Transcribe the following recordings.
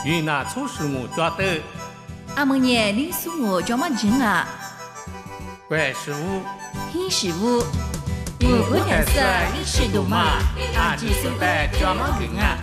云南初始木抓的。 阿蒙年你属我叫么人啊？ 怪事物， 黑食物，我不能色，你吃多嘛？阿吉苏白叫么人啊？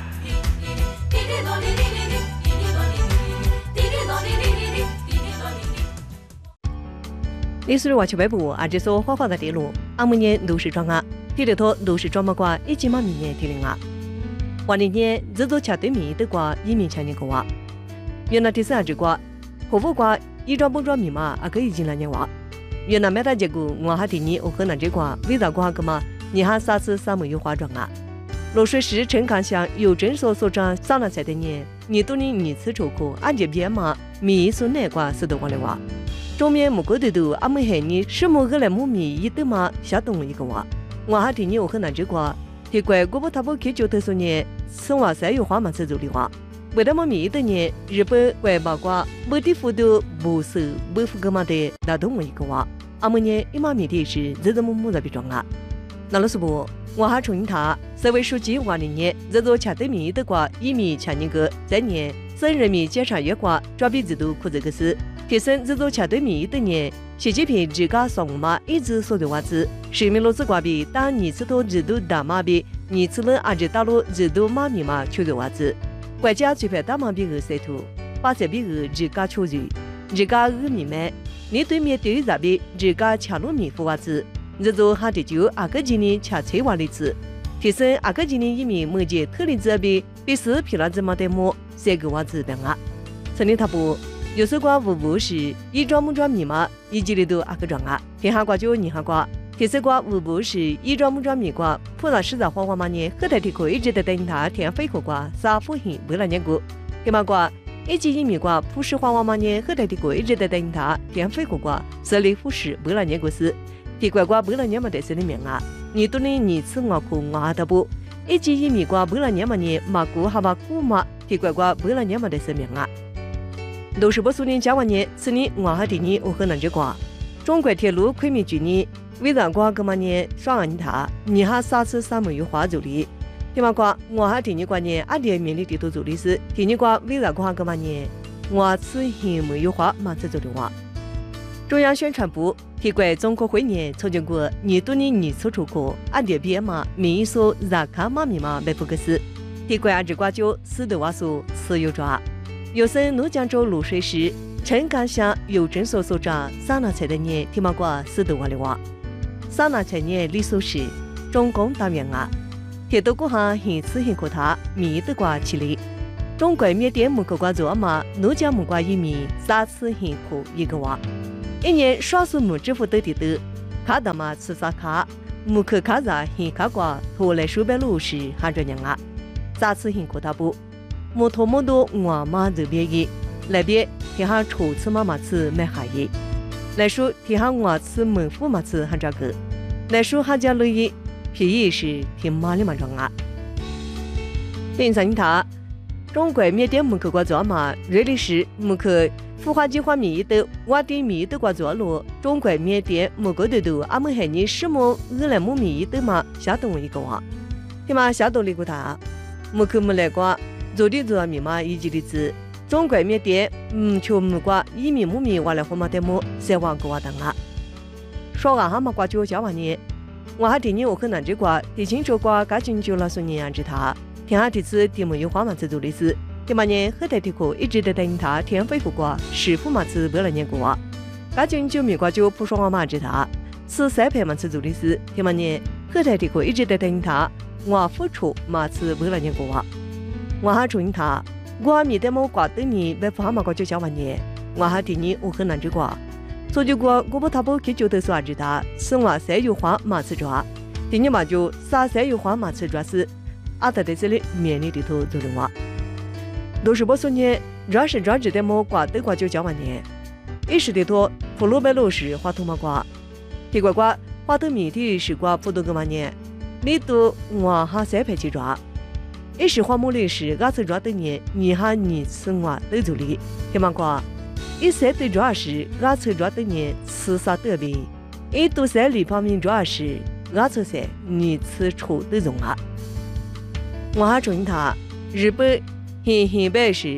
历史话题北部阿吉苏花花的地路，阿蒙年都市庄啊，地里头都市庄么瓜一起嘛明年地零啊。20年自做吃对米的瓜移民前年个话，越南第三只瓜，河福瓜一庄不庄米嘛啊可以进来年话。越南买大结果，我还第二我河南这瓜为啥瓜个嘛？你还啥次啥没有化妆啊？落水时陈康乡有诊所所长上了才的年，你多年二次出口，俺这边嘛米所内瓜是多话的话。中面木过的都俺们海你什么个来木米一的嘛下动了一个话，我还第二我河南这瓜，铁怪我不他不去就特殊年，生活三有花嘛是做的话。为了么米的年，日本怪八卦，没的幅度不是不符合嘛的，那都没一个话。阿么年一码米的是日子么在比装啊。那老师不，我还重他，社会书记20年，日做吃的米的瓜，一米前年个3年，省人民检察院瓜抓比制度可这个是，提升日做吃的米的年，习近平自家上午嘛一直说的话子，市民老师瓜比当你次头制度大马比，你次了阿只大陆制度马米嘛求的话子。国家最怕大马比俄塞图，把这比俄自家求助，自家俄米们，你对面对这比自家强路米付娃子，日做哈的就阿个今年吃催娃的子，提升阿个今年移民目前特例这比是皮拉子嘛的么3个娃子的啊，城里他不有时瓜无是一庄木庄米嘛，一级里头阿个庄啊，天下瓜就你下瓜。提示瓜无是一庄木庄米瓜，普拉实在花花嘛年，后台的可一直在等他填飞口瓜，啥复兴为了年过。给嘛瓜，一级一米瓜，普实花花嘛年，后台的可一直在等他填飞口瓜，设立复试为了年过事。提瓜瓜为了年嘛得是的名啊，你都能你吃我苦我的不？一级一米瓜为了年嘛年，马古哈巴古嘛，提瓜瓜为了年嘛得是名啊。都是不数年加完年，此年我还第二我河南这瓜，中国铁路亏米去年。为啥瓜个嘛年双安他，你还啥次啥没有花做的？对嘛瓜，我还第二瓜年阿点面的地图做的是，第二瓜为啥瓜个嘛年，我此前没有花嘛做的话。中央宣传部提过中国会年筹建过年度的二次出口，阿点边嘛民意说让看嘛密码没不个事，提过阿只瓜就死的话说持有抓。有省怒江州泸水市陈岗乡有诊所所长上了才的年提嘛瓜死的话的话。上那前年李苏市中共党员啊，铁道股行现次现可他米的瓜起来，中国缅甸木口瓜做嘛，怒江木瓜移民3次现可一个话，一年少数木支付的地的，卡达嘛吃啥卡，木口卡扎现卡瓜拖来数百路是喊着娘啊，3次现可他不，木头木多我嘛这边的，那边天下初次妈妈吃买下耶。来说天下我吃门户嘛吃喊这个，来说哈家乐意便宜是挺马里嘛装啊。另上他中国缅甸木口瓜做嘛，瑞丽市木口孵化计划米的挖地米的瓜做路，中国缅甸木口的都阿们海尼什么俄来木米的嘛下动一个话，对嘛下动里个他木口木来瓜做的做米嘛一级的字。中国缅甸求木瓜移民木米挖来货嘛的么3万个娃当啊，说俺哈嘛瓜就交完年，我还第二我可能这瓜提前做瓜赶紧就了说年安置他，天下第次第没有花嘛子做的事，第8年后台的课一直在等他填飞过瓜师傅嘛子为了年过啊，赶紧就米瓜就不说话嘛安置他，是3盘嘛子做的事，第8年后台的课一直在等他我付出嘛子为了年过啊，我还注意他。我米的么瓜等你被发嘛瓜就交完年，我还第二我很难这瓜，所以我不他不去就得说知道，是我3有花嘛吃抓，第二嘛就3有花嘛吃抓是，阿在这里面里头做的话，都是不说年，抓是抓知的么瓜等瓜就交完年，一时的多，普鲁白路是花头嘛瓜，提瓜瓜花头米的是瓜普多个嘛年，你都我哈3盘去抓。一时花木里是阿次抓的年，你哈你吃我都做的，听嘛瓜，一3对抓是阿次抓的年吃啥得别，一都3里方面抓是阿次3你吃出的种啊。我还注意他日本很白是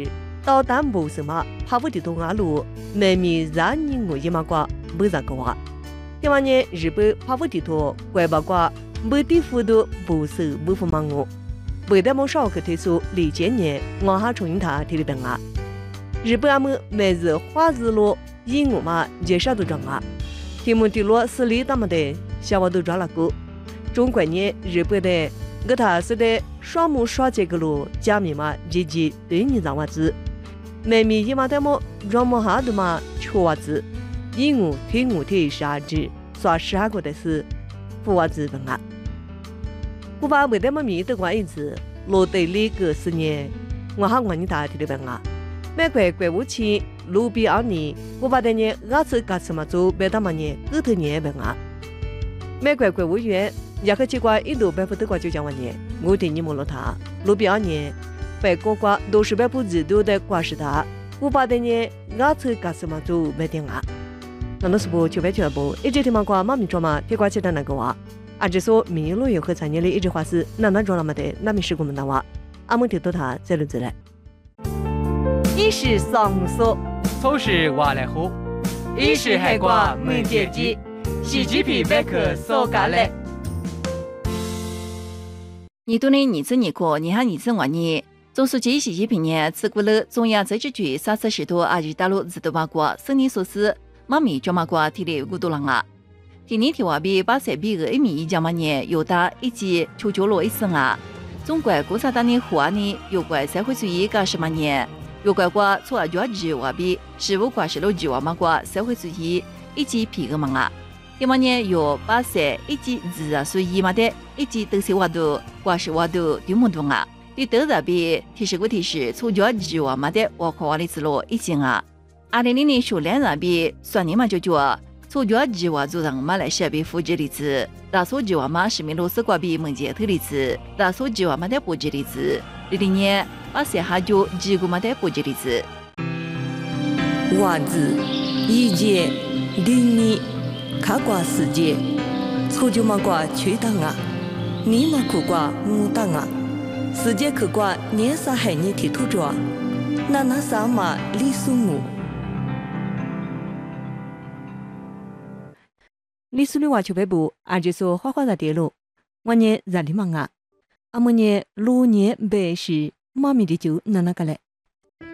到丹不什么帕布的东阿路，美米让你我一马瓜不咋个话。第二年日本帕布的多怪八卦，没地幅度不是不服忙我。为得么少去推出李建年，我哈重新他提的等啊。日本阿么每日花日落，因我嘛介绍都装啊。题目的落是里他们的小娃都抓了个。中国呢日本的我他是的双目双这个路加密嘛积极对你让娃子。每米一嘛的么装么哈的嘛缺娃子，因我推啥子耍啥个的是不娃子等啊。古巴为得么米的关一次，落地里个10年，我哈管你大提的本啊。美国国务卿卢比奥尼，古巴的呢，阿次嘎次嘛做别的嘛呢，个头年本啊。美国国务院也可机关印度百分之9就讲完呢，我对你莫了他，卢比奥尼，被国家都是2%的关系大，古巴的呢，阿次嘎次嘛做别的啊。那都是不就别觉不，一直听嘛瓜妈咪说嘛，铁瓜起的那个话。阿只说米路有和产业的一句话是，那装了么的，那没试过么的话，阿们听到他再论子来。一是上说， 初是话来喝，一是海瓜没解鸡，洗鸡皮贝壳烧咖喱。 你都能儿子你过，你喊儿子我你。总书记习近平呢，自古了中央政治局30多阿日大陆自动八卦，生年所思，妈咪叫嘛瓜提了5多郎啊。第二条话比8岁比个1米1讲嘛呢，有大以及求救了一生啊。中国共产党的话呢，有关社会主义干什么呢？有关过错啊，就要话比15关系了就话嘛过社会主义以及皮个嘛啊。第嘛呢有8岁以及22岁嘛的，以及都是话都关系话都对么多啊。第得的比提示错就要话嘛的，我看话的子咯已经啊。2000年数量那比算你嘛就错就要话做让马来西亚比复制例子，大错就话嘛是米罗斯瓜比蒙杰特例子，大错就话嘛的复制例子。2000年8岁哈就几个嘛的复制例子。 袜子、衣件、零米、卡瓜世界，错就嘛瓜吹当啊，你嘛苦瓜我当啊，世界苦瓜年啥海你提土着，那啥嘛李苏木。 李苏的话就北部，阿就说花花的电路，我呢热的忙啊，阿么呢6年白是妈咪的酒那个嘞。